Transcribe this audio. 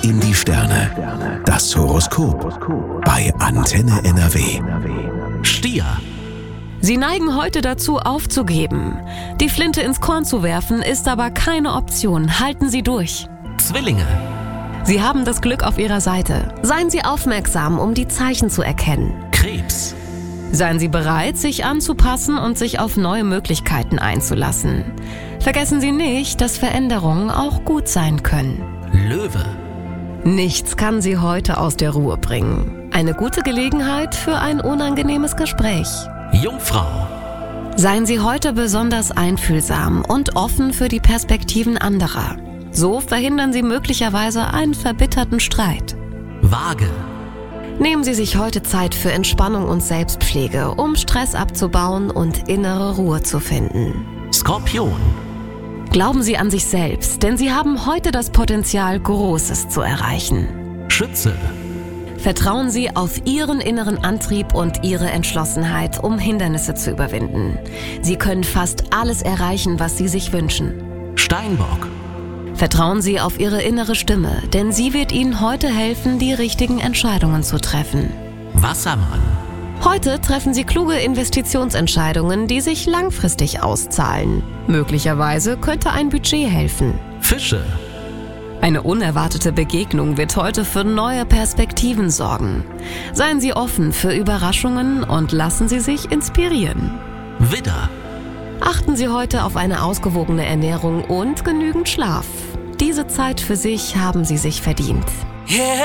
in die Sterne. Das Horoskop bei Antenne NRW. Stier. Sie neigen heute dazu, aufzugeben. Die Flinte ins Korn zu werfen, ist aber keine Option. Halten Sie durch. Zwillinge. Sie haben das Glück auf Ihrer Seite. Seien Sie aufmerksam, um die Zeichen zu erkennen. Krebs. Seien Sie bereit, sich anzupassen und sich auf neue Möglichkeiten einzulassen. Vergessen Sie nicht, dass Veränderungen auch gut sein können. Löwe. Nichts kann Sie heute aus der Ruhe bringen. Eine gute Gelegenheit für ein unangenehmes Gespräch. Jungfrau. Seien Sie heute besonders einfühlsam und offen für die Perspektiven anderer. So verhindern Sie möglicherweise einen verbitterten Streit. Waage. Nehmen Sie sich heute Zeit für Entspannung und Selbstpflege, um Stress abzubauen und innere Ruhe zu finden. Skorpion. Glauben Sie an sich selbst, denn Sie haben heute das Potenzial, Großes zu erreichen. Schütze. Vertrauen Sie auf Ihren inneren Antrieb und Ihre Entschlossenheit, um Hindernisse zu überwinden. Sie können fast alles erreichen, was Sie sich wünschen. Steinbock. Vertrauen Sie auf Ihre innere Stimme, denn sie wird Ihnen heute helfen, die richtigen Entscheidungen zu treffen. Wassermann. Heute treffen Sie kluge Investitionsentscheidungen, die sich langfristig auszahlen. Möglicherweise könnte ein Budget helfen. Fische. Eine unerwartete Begegnung wird heute für neue Perspektiven sorgen. Seien Sie offen für Überraschungen und lassen Sie sich inspirieren. Widder. Achten Sie heute auf eine ausgewogene Ernährung und genügend Schlaf. Diese Zeit für sich haben Sie sich verdient.